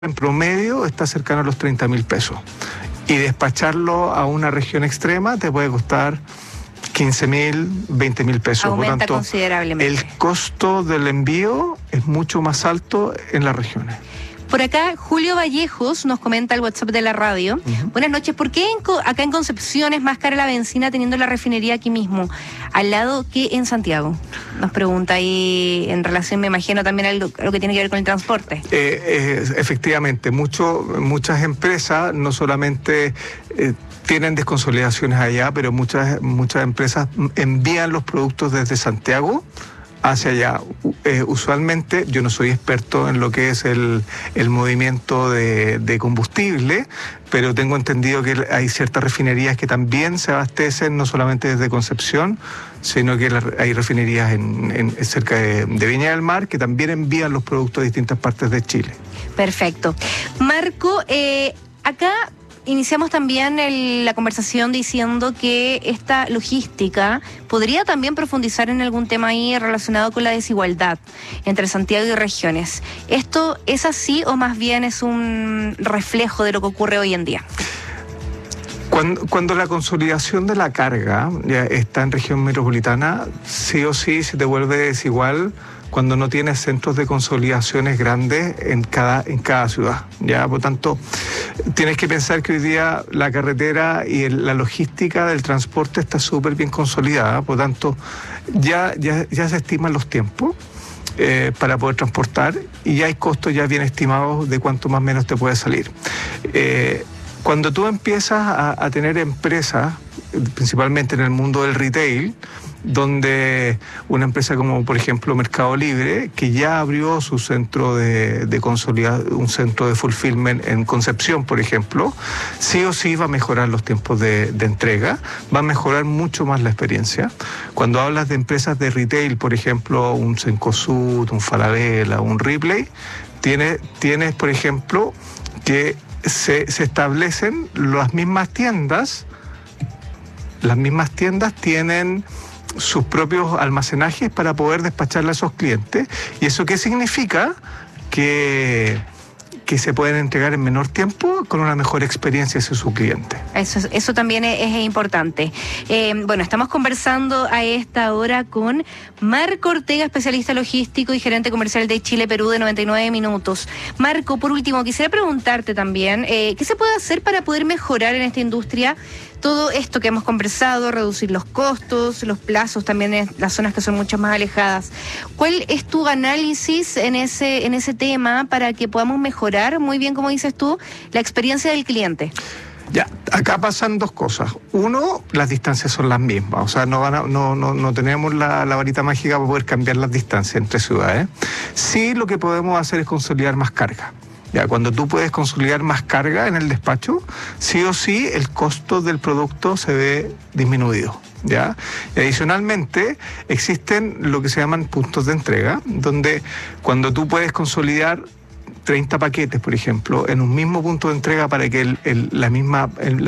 en promedio está cercano a los 30.000 pesos. Y despacharlo a una región extrema te puede costar 15.000, 20.000 pesos. Aumenta por tanto, considerablemente. El costo del envío es mucho más alto en las regiones. Por acá, Julio Vallejos nos comenta el WhatsApp de la radio. Buenas noches. ¿Por qué acá en Concepción es más cara la benzina teniendo la refinería aquí mismo, al lado que en Santiago? Nos pregunta ahí en relación, me imagino, también a lo que tiene que ver con el transporte. Efectivamente, muchas empresas no solamente tienen desconsolidaciones allá, pero muchas empresas envían los productos desde Santiago hacia allá. Usualmente, yo no soy experto en lo que es el movimiento de combustible, pero tengo entendido que hay ciertas refinerías que también se abastecen no solamente desde Concepción, sino que hay refinerías cerca de Viña del Mar que también envían los productos a distintas partes de Chile. Perfecto. Marco, acá iniciamos también la conversación diciendo que esta logística podría también profundizar en algún tema ahí relacionado con la desigualdad entre Santiago y regiones. ¿Esto es así o más bien es un reflejo de lo que ocurre hoy en día? Cuando la consolidación de la carga ya está en región metropolitana, sí o sí se te vuelve desigual cuando no tienes centros de consolidaciones grandes en cada ciudad. Ya, por tanto, tienes que pensar que hoy día la carretera y la logística del transporte está súper bien consolidada, por tanto, ya se estiman los tiempos para poder transportar y ya hay costos ya bien estimados de cuánto más o menos te puede salir. Cuando tú empiezas a tener empresas, principalmente en el mundo del retail, donde una empresa como por ejemplo Mercado Libre, que ya abrió su centro de consolidación, un centro de fulfillment en Concepción, por ejemplo, sí o sí va a mejorar los tiempos de entrega, va a mejorar mucho más la experiencia. Cuando hablas de empresas de retail, por ejemplo, un Cencosud, un Falabella, un Ripley, tienes por ejemplo, que se establecen las mismas tiendas tienen sus propios almacenajes para poder despacharle a esos clientes. ¿Y eso qué significa? Que se pueden entregar en menor tiempo con una mejor experiencia hacia su cliente. Eso también es importante. Bueno, estamos conversando a esta hora con Marco Ortega, especialista logístico y gerente comercial de Chile Perú de 99 Minutos. Marco, por último, quisiera preguntarte también, ¿qué se puede hacer para poder mejorar en esta industria todo esto que hemos conversado, reducir los costos, los plazos también en las zonas que son mucho más alejadas? ¿Cuál es tu análisis en ese tema para que podamos mejorar, muy bien como dices tú, la experiencia del cliente? Ya, acá pasan dos cosas. Uno, las distancias son las mismas, o sea, no tenemos la varita mágica para poder cambiar las distancias entre ciudades. Sí, lo que podemos hacer es consolidar más carga. Ya, cuando tú puedes consolidar más carga en el despacho, sí o sí el costo del producto se ve disminuido. ¿Ya? Y adicionalmente existen lo que se llaman puntos de entrega, donde cuando tú puedes consolidar 30 paquetes, por ejemplo, en un mismo punto de entrega para que la misma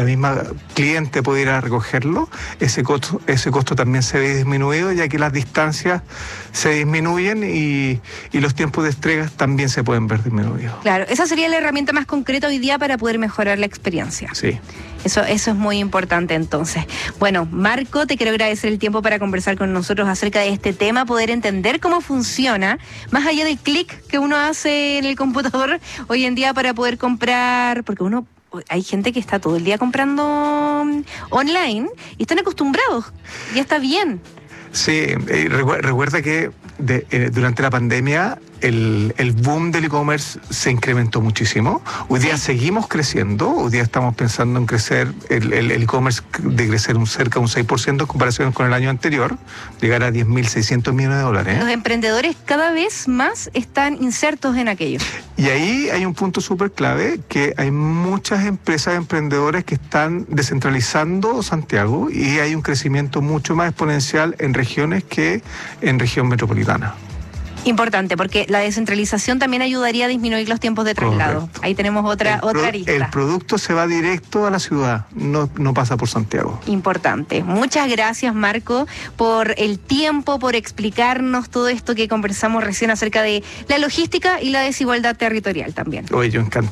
cliente pueda ir a recogerlo, ese costo también se ve disminuido, ya que las distancias se disminuyen y los tiempos de entrega también se pueden ver disminuidos. Claro, esa sería la herramienta más concreta hoy día para poder mejorar la experiencia. Sí. Eso es muy importante entonces. Bueno, Marco, te quiero agradecer el tiempo para conversar con nosotros acerca de este tema, poder entender cómo funciona, más allá del clic que uno hace en el computador hoy en día para poder comprar, porque hay gente que está todo el día comprando online y están acostumbrados, ya está bien. Sí, recuerda que durante la pandemia el boom del e-commerce se incrementó muchísimo. Hoy día seguimos creciendo, hoy día estamos pensando en crecer el e-commerce, de crecer cerca de un 6% en comparación con el año anterior, llegar a 10.600 millones de dólares. Los emprendedores cada vez más están insertos en aquello. Y ahí hay un punto súper clave, que hay muchas empresas emprendedores que están descentralizando Santiago y hay un crecimiento mucho más exponencial en regiones que en región metropolitana. Importante, porque la descentralización también ayudaría a disminuir los tiempos de traslado. Correcto. Ahí tenemos otra arista. El producto se va directo a la ciudad, no pasa por Santiago. Importante. Muchas gracias, Marco, por el tiempo, por explicarnos todo esto que conversamos recién acerca de la logística y la desigualdad territorial también. Oye, yo encantado.